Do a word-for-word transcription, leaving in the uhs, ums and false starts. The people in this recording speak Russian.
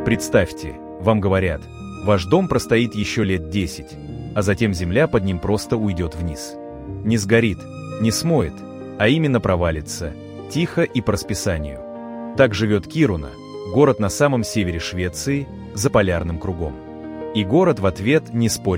Представьте, вам говорят, ваш дом простоит еще лет десять, а затем земля под ним просто уйдет вниз. Не сгорит, не смоет, а именно провалится, тихо и по расписанию. Так живет Кируна, город на самом севере Швеции, за полярным кругом. И город в ответ не спорит